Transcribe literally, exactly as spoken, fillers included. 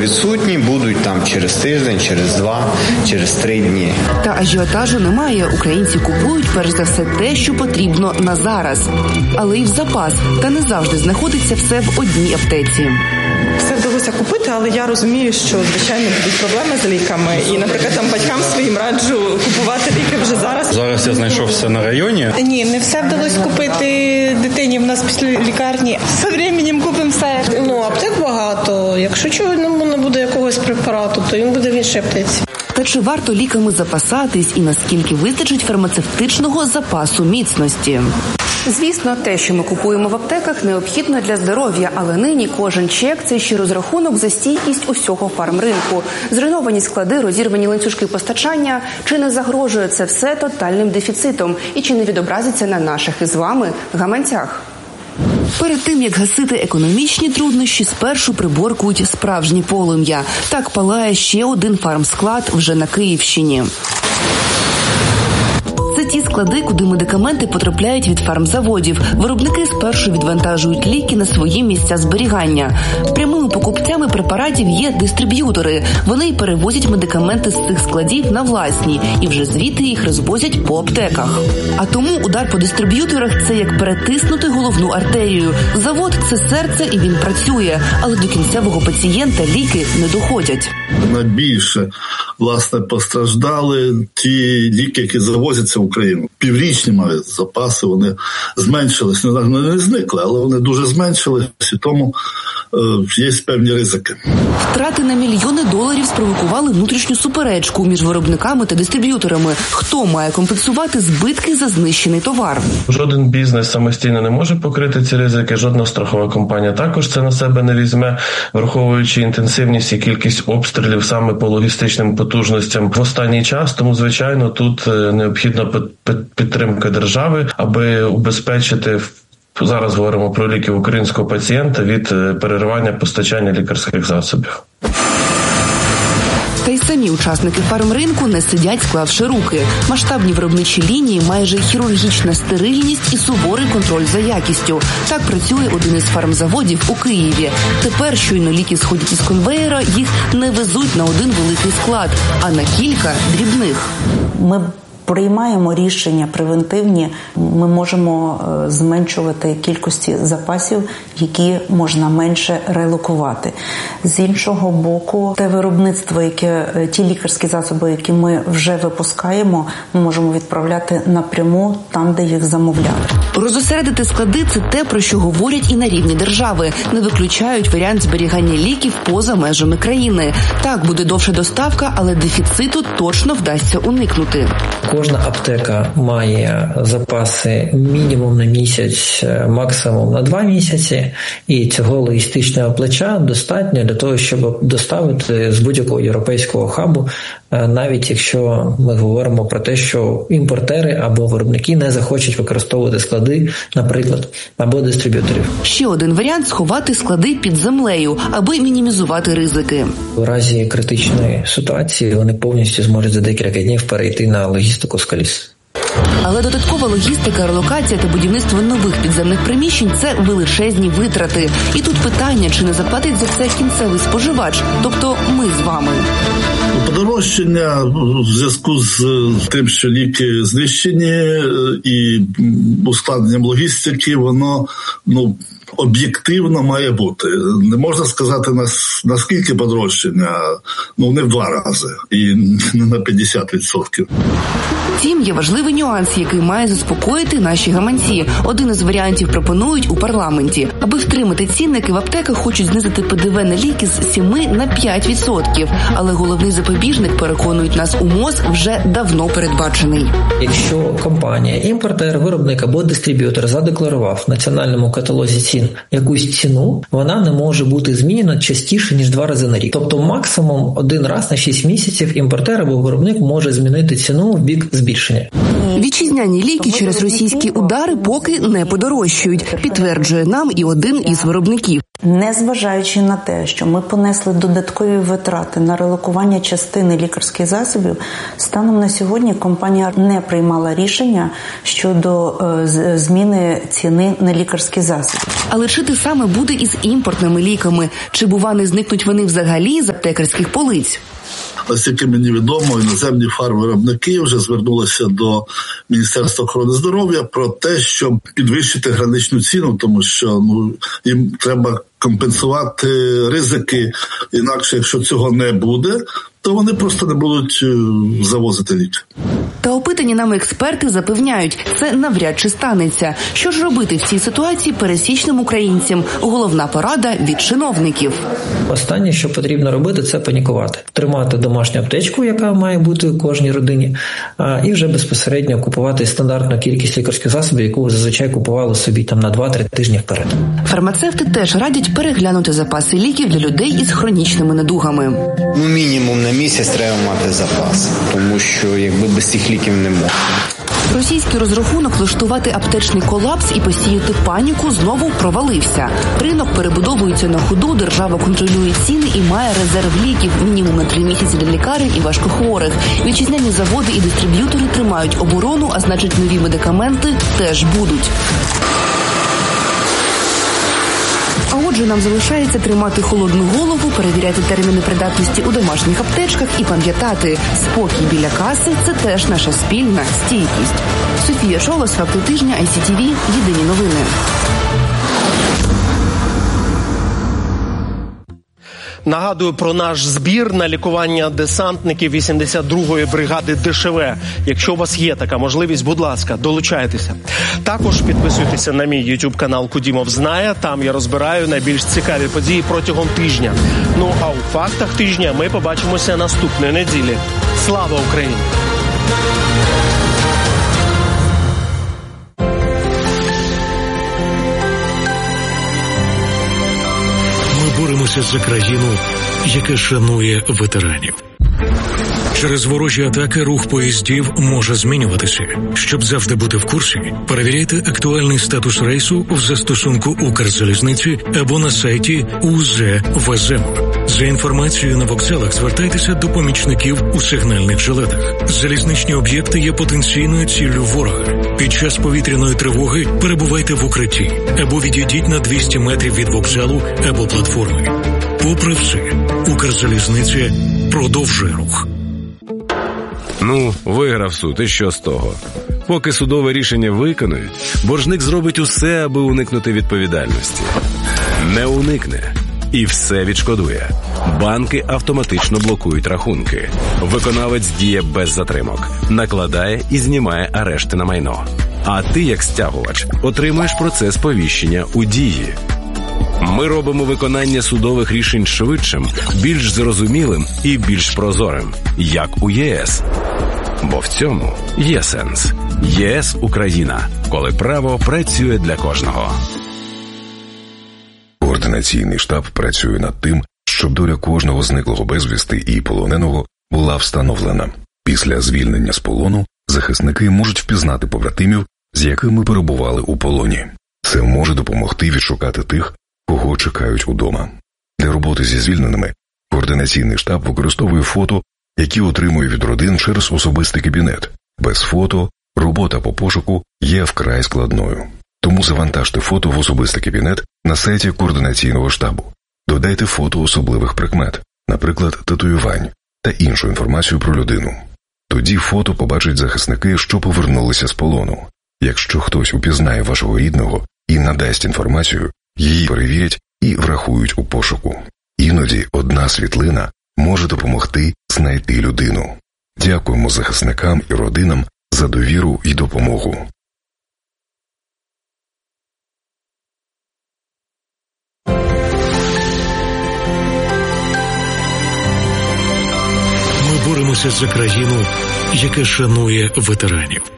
відсутні, будуть там через тиждень, через два, через три дні. Та ажіотажу немає. Українці купують перш за все те, що потрібно на зараз. Але і в запас. Та не завжди знаходиться все в одній аптеці. Все вдалося купити, але я розумію, що, звичайно, будуть проблеми з ліками. І, наприклад, там батькам своїм раджу купувати ліки вже зараз. Зараз я знайшов все на районі. Ні, не все вдалося купити дитині в нас після лікарні. З часом купимо все. Ну, аптек багато. Якщо чого не буде якогось препарату, то він буде в іншій аптеці. Та чи варто ліками запасатись і наскільки вистачить фармацевтичного запасу міцності? Звісно, те, що ми купуємо в аптеках, необхідно для здоров'я, але нині кожен чек – це ще розрахунок за стійкість усього фармринку. Зруйновані склади, розірвані ланцюжки постачання. Чи не загрожує це все тотальним дефіцитом? І чи не відобразиться на наших із вами гаманцях? Перед тим, як гасити економічні труднощі, спершу приборкують справжнє полум'я. Так палає ще один фармсклад вже на Київщині. Це ті склади, куди медикаменти потрапляють від фармзаводів. Виробники спершу відвантажують ліки на свої місця зберігання. Прямими покупцями препаратів є дистриб'ютори. Вони й перевозять медикаменти з цих складів на власні і вже звідти їх розвозять по аптеках. А тому удар по дистриб'юторах – це як перетиснути головну артерію. Завод – це серце і він працює, але до кінцевого пацієнта ліки не доходять. Найбільше, власне, постраждали ті ліки, які завозяться в Україну. Піврічні мають запаси, вони зменшились. Вони не зникли, але вони дуже зменшились, і тому е, є певні ризики. Втрати на мільйони доларів спровокували внутрішню суперечку між виробниками та дистриб'юторами. Хто має компенсувати збитки за знищений товар? Жоден бізнес самостійно не може покрити ці ризики, жодна страхова компанія також це на себе не візьме, враховуючи інтенсивність і кількість обстрілів саме по логістичним потужностям в останній час. Тому, звичайно, тут необхідна підтримка держави, аби убезпечити, зараз говоримо про ліки українського пацієнта, від переривання постачання лікарських засобів. Та й самі учасники фармринку не сидять, склавши руки. Масштабні виробничі лінії, майже хірургічна стерильність і суворий контроль за якістю. Так працює один із фармзаводів у Києві. Тепер, щойно ліки сходять із конвеєра, їх не везуть на один великий склад, а на кілька дрібних. Ми приймаємо рішення превентивні, ми можемо зменшувати кількості запасів, які можна менше релокувати. З іншого боку, те виробництво, яке, ті лікарські засоби, які ми вже випускаємо, ми можемо відправляти напряму там, де їх замовляли. Розосередити склади – це те, про що говорять і на рівні держави. Не виключають варіант зберігання ліків поза межами країни. Так, буде довша доставка, але дефіциту точно вдасться уникнути. Кожна аптека має запаси мінімум на місяць, максимум на два місяці, і цього логістичного плеча достатньо для того, щоб доставити з будь-якого європейського хабу, навіть якщо ми говоримо про те, що імпортери або виробники не захочуть використовувати склади, наприклад, або дистриб'юторів. Ще один варіант – сховати склади під землею, аби мінімізувати ризики. У разі критичної ситуації вони повністю зможуть за декілька днів перейти на логістику з коліс. Але додаткова логістика, релокація та будівництво нових підземних приміщень – це величезні витрати. І тут питання, чи не заплатить за це кінцевий споживач, тобто ми з вами. Подорожчання в зв'язку з тим, що ліки знищені і ускладненням логістики, воно, ну, об'єктивно має бути. Не можна сказати, наскільки подорожчання, ну, не в два рази і не на п'ятдесят відсотків. Втім, є важливий нюанс, який має заспокоїти наші гаманці. Один із варіантів пропонують у парламенті. Аби втримати цінники, в аптеках хочуть знизити ПДВ на ліки з семи на п'ять відсотків. Але головний запобіжник, переконують нас у МОЗ, вже давно передбачений. Якщо компанія, імпортер, виробник або дистриб'ютор задекларував в національному каталозі цін якусь ціну, вона не може бути змінена частіше, ніж два рази на рік. Тобто максимум один раз на шість місяців імпортер або виробник може змінити ціну в бік збільшення. Вітчизняні ліки через російські удари поки не подорожчають, підтверджує нам і один із виробників. Незважаючи на те, що ми понесли додаткові витрати на релокування частини лікарських засобів, станом на сьогодні компанія не приймала рішення щодо е, зміни ціни на лікарські засоби. Але чи те саме буде із імпортними ліками? Чи, бува, не зникнуть вони взагалі з аптекарських полиць? Наскільки мені відомо, іноземні фармвиробники вже звернулися до Міністерства охорони здоров'я про те, щоб підвищити граничну ціну, тому що ну, їм треба компенсувати ризики, інакше, якщо цього не буде, то вони просто не будуть завозити ліки. Та опитані нами експерти запевняють, це навряд чи станеться. Що ж робити в цій ситуації пересічним українцям? Головна порада від чиновників. Останнє, що потрібно робити, це панікувати. Тримати домашню аптечку, яка має бути у кожній родині, і вже безпосередньо купувати стандартну кількість лікарських засобів, яку зазвичай купували собі там на два-три тижні вперед. Фармацевти теж радять переглянути запаси ліків для людей із хронічними недугами. Ну, мінімум на місяць треба мати запас, тому що якби без цих ліків не можна. Російський розрахунок влаштувати аптечний колапс і посіяти паніку знову провалився. Ринок перебудовується на ходу, держава контролює ціни і має резерв ліків мінімум на три місяці для лікарень і важкохворих. Вітчизняні заводи і дистриб'ютори тримають оборону, а значить нові медикаменти теж будуть. А отже, нам залишається тримати холодну голову, перевіряти терміни придатності у домашніх аптечках і пам'ятати, спокій біля каси – це теж наша спільна стійкість. Софія Шолос, «Факти тижня», ай сі ті ві, єдині новини. Нагадую про наш збір на лікування десантників вісімдесят другої бригади Де Ше Ve. Якщо у вас є така можливість, будь ласка, долучайтеся. Також підписуйтеся на мій ютуб-канал «Кудімов знає». Там я розбираю найбільш цікаві події протягом тижня. Ну а у «Фактах тижня» ми побачимося наступної неділі. Слава Україні! Боремося за країну, яка шанує ветеранів. Через ворожі атаки рух поїздів може змінюватися. Щоб завжди бути в курсі, перевіряйте актуальний статус рейсу в застосунку Укрзалізниці або на сайті у зет ве зет ем. За інформацією на вокзалах звертайтеся до помічників у сигнальних жилетах. Залізничні об'єкти є потенційною ціллю ворога. Під час повітряної тривоги перебувайте в укритті або відійдіть на двісті метрів від вокзалу або платформи. Попри все, Укрзалізниця продовжує рух. Ну, виграв суд, і що з того? Поки судове рішення виконують, боржник зробить усе, аби уникнути відповідальності. Не уникне. І все відшкодує. Банки автоматично блокують рахунки. Виконавець діє без затримок. Накладає і знімає арешти на майно. А ти, як стягувач, отримуєш процес повіщення у дії. Ми робимо виконання судових рішень швидшим, більш зрозумілим і більш прозорим, як у Є Ес. Бо в цьому є сенс. Є Ес Україна, коли право працює для кожного. Координаційний штаб працює над тим, щоб доля кожного зниклого безвісти і полоненого була встановлена. Після звільнення з полону захисники можуть впізнати побратимів, з якими перебували у полоні. Це може допомогти відшукати тих, кого чекають удома. Для роботи зі звільненими координаційний штаб використовує фото, які отримує від родин через особистий кабінет. Без фото робота по пошуку є вкрай складною. Тому завантажте фото в особистий кабінет на сайті координаційного штабу. Додайте фото особливих прикмет, наприклад, татуювань та іншу інформацію про людину. Тоді фото побачать захисники, що повернулися з полону. Якщо хтось упізнає вашого рідного і надасть інформацію, її перевірять і врахують у пошуку. Іноді одна світлина може допомогти знайти людину. Дякуємо захисникам і родинам за довіру і допомогу. Ми боремося за країну, яка шанує ветеранів.